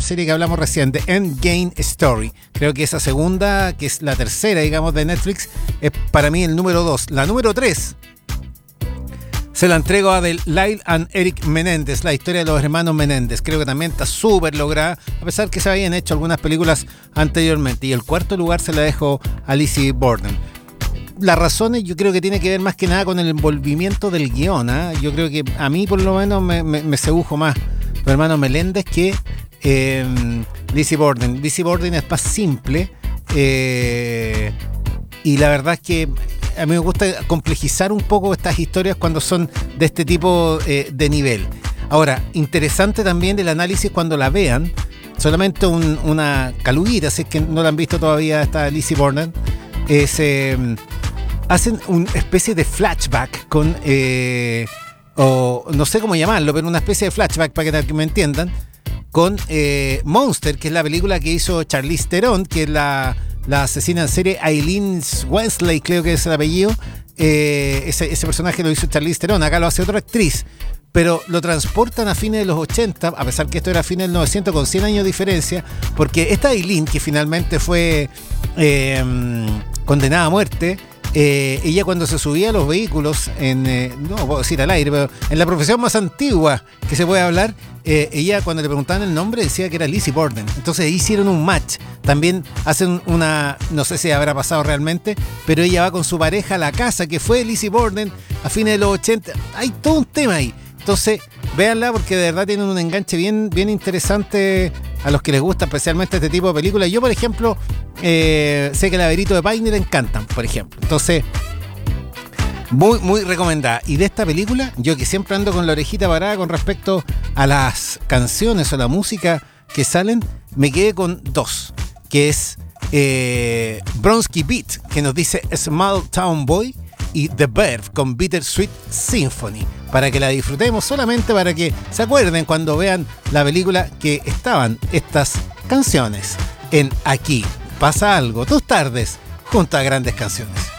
serie que hablamos recién, The Endgame Story. Creo que esa segunda, que es la tercera, digamos, de Netflix, es para mí el número 2. La número 3 se la entrego a Lyle and Eric Menéndez, la historia de los hermanos Menéndez. Creo que también está súper lograda, a pesar que se habían hecho algunas películas anteriormente. Y el cuarto lugar se la dejo a Lizzie Borden. Las razones yo creo que tiene que ver más que nada con el envolvimiento del guión, ¿eh? Yo creo que a mí por lo menos me sedujo más los hermanos Meléndez que Lizzie Borden. Lizzie Borden es más simple y la verdad es que a mí me gusta complejizar un poco estas historias cuando son de este tipo de nivel. Ahora, interesante también el análisis cuando la vean, solamente una caluguita, si es que no la han visto todavía esta Lizzie Borden, hacen una especie de flashback con, o no sé cómo llamarlo, pero una especie de flashback para que me entiendan, con Monster, que es la película que hizo Charlize Theron, que es la asesina en serie Aileen Wesley, creo que es el apellido. Ese personaje lo hizo Charlize Theron, acá lo hace otra actriz, pero lo transportan a fines de los 80, a pesar que esto era a fines del 900, con 100 años de diferencia, porque esta Aileen, que finalmente fue condenada a muerte, ella cuando se subía a los vehículos, no puedo decir al aire, pero en la profesión más antigua que se puede hablar, ella cuando le preguntaban el nombre decía que era Lizzie Borden. Entonces hicieron un match. También hacen una, no sé si habrá pasado realmente, pero ella va con su pareja a la casa que fue Lizzie Borden a fines de los 80. Hay todo un tema ahí. Entonces, véanla porque de verdad tienen un enganche bien interesante a los que les gusta especialmente este tipo de películas. Yo, por ejemplo, sé que el Laberinto de Paine le encantan, por ejemplo. Entonces, muy recomendada. Y de esta película, yo que siempre ando con la orejita parada con respecto a las canciones o la música que salen, me quedé con dos, que es Bronski Beat, que nos dice Small Town Boy, y The Verve con Bittersweet Symphony, para que la disfrutemos, solamente para que se acuerden cuando vean la película que estaban estas canciones en Aquí Pasa Algo, tus tardes junto a grandes canciones.